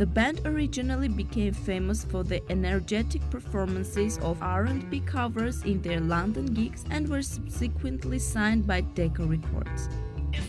The band originally became famous for the energetic performances of R&B covers in their London gigs and were subsequently signed by Decca Records.